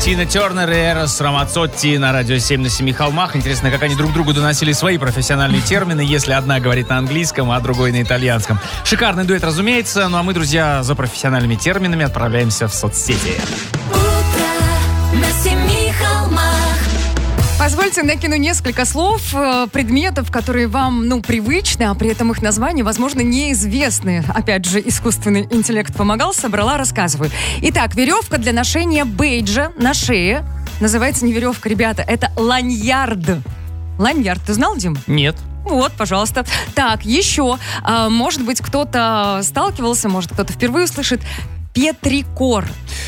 Тина Тернер и Эрос Рамацотти на радио 7 на 7 холмах. Интересно, как они друг другу доносили свои профессиональные термины, если одна говорит на английском, а другой на итальянском. Шикарный дуэт, разумеется. Ну а мы, друзья, за профессиональными терминами отправляемся в соцсети. Утро на 7 холмах. Позвольте накину несколько слов, предметов, которые вам, привычны, а при этом их названия, возможно, неизвестны. Опять же, искусственный интеллект помогал, собрала, рассказываю. Итак, веревка для ношения бейджа на шее. Называется не веревка, ребята, это ланьярд. Ланьярд, ты знал, Дим? Нет. Вот, пожалуйста. Так, еще, может быть, кто-то сталкивался, может, кто-то впервые услышит. Петрикор.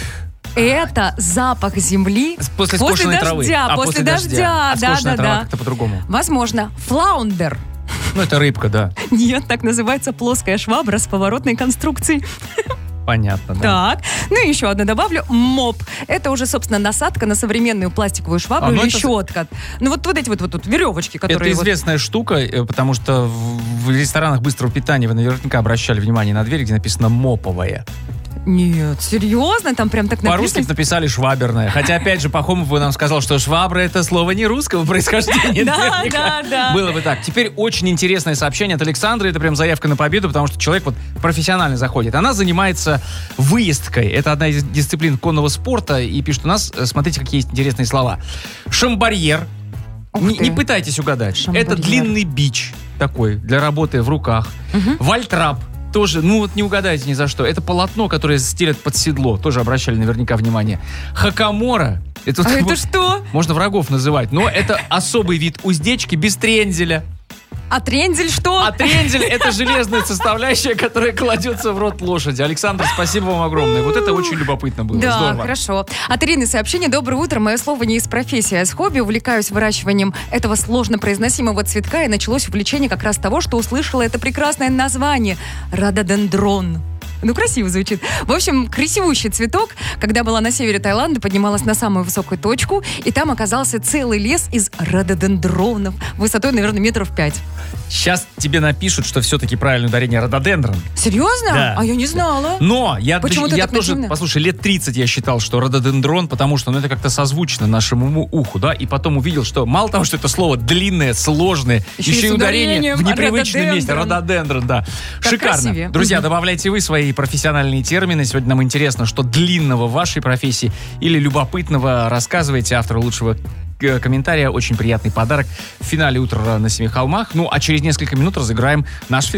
Это запах земли после дождя. травы. После дождя. А скошенная трава как-то по-другому. Возможно. Флаундер. Ну, это рыбка, да. Нет, так называется плоская швабра с поворотной конструкцией. Понятно, да. Так, ну и еще одно добавлю. Моп. Это уже, собственно, насадка на современную пластиковую швабру или щетка. Ну вот эти вот веревочки, которые... Это известная штука, потому что в ресторанах быстрого питания вы наверняка обращали внимание на дверь, где написано «моповая». Нет, серьезно? Там прям так написано? По-русски написали «шваберная». Хотя, опять же, Пахомов нам сказал, что швабра — это слово не русского происхождения. Да. Было бы так. Теперь очень интересное сообщение от Александры. Это прям заявка на победу, потому что человек вот профессионально заходит. Она занимается выездкой. Это одна из дисциплин конного спорта. И пишет у нас, смотрите, какие есть интересные слова. Шамбарьер. Не пытайтесь угадать. Шамбарьер. Это длинный бич такой для работы в руках. Вальтрап. Тоже, не угадайте ни за что. Это полотно, которое стелят под седло. Тоже обращали наверняка внимание. Хакамора. Это что? Можно врагов называть. Но это особый вид уздечки без трензеля. А трензель что? А трензель — это железная составляющая, которая кладется в рот лошади. Александр, спасибо вам огромное. Вот это очень любопытно было. Да, здорово. хорошо. От Ирины сообщение. Доброе утро. Мое слово не из профессии, а из хобби. Увлекаюсь выращиванием этого сложно произносимого цветка. И началось увлечение как раз того, что услышала это прекрасное название. Рододендрон. Красиво звучит. В общем, красивущий цветок. Когда была на севере Таиланда, поднималась на самую высокую точку, и там оказался целый лес из рододендронов. Высотой, наверное, 5 метров. Сейчас тебе напишут, что все-таки правильное ударение рододендрон. Серьезно? Да. А я не знала. Но я тоже, нативно? послушай, лет 30 я считал, что рододендрон, потому что это как-то созвучно нашему уху, да, и потом увидел, что мало того, что это слово длинное, сложное, еще и ударение в непривычном месте. Рододендрон, да. Как Шикарно. красивее. Друзья, добавляйте вы свои профессиональные термины. Сегодня нам интересно, что длинного в вашей профессии или любопытного. Рассказывайте. Автору лучшего комментария очень приятный подарок в финале «Утра на 7 холмах». А через несколько минут разыграем наш